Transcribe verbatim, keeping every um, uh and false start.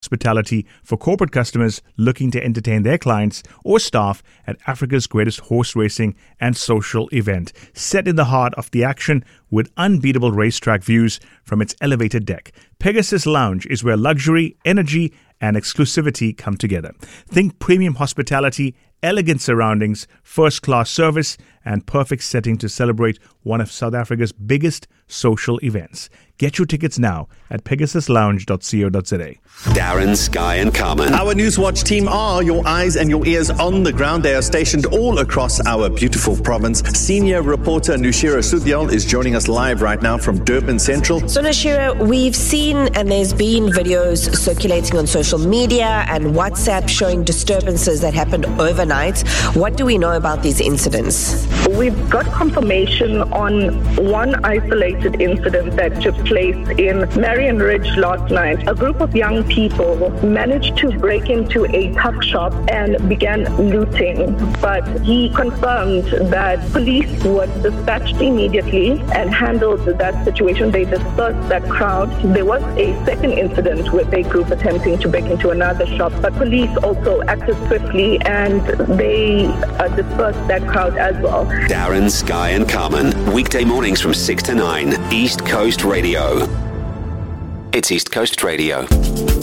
hospitality for corporate customers looking to entertain their clients or staff at Africa's greatest horse racing and social event, set in the heart of the action with unbeatable racetrack views from its elevated deck. Pegasus Lounge is where luxury, energy, and exclusivity come together. Think premium hospitality, elegant surroundings, first-class service, and perfect setting to celebrate one of South Africa's biggest social events. Get your tickets now at pegasus lounge dot co dot za. Darren, Sky and Carmen. Our Newswatch team are your eyes and your ears on the ground. They are stationed all across our beautiful province. Senior reporter Nushira Sudhyal is joining us live right now from Durban Central. So Nushira, we've seen and there's been videos circulating on social media and WhatsApp showing disturbances that happened overnight. What do we know about these incidents? We've got confirmation on one isolated incident that took place in Marion Ridge last night. A group of young people managed to break into a tuck shop and began looting, but he confirmed that police were dispatched immediately and handled that situation. They dispersed that crowd. There was a second incident with a group attempting to break into another shop, but police also acted swiftly and they uh, dispersed that crowd as well. Darren, Sky and Carmen, weekday mornings from six to nine, East Coast Radio. It's East Coast Radio.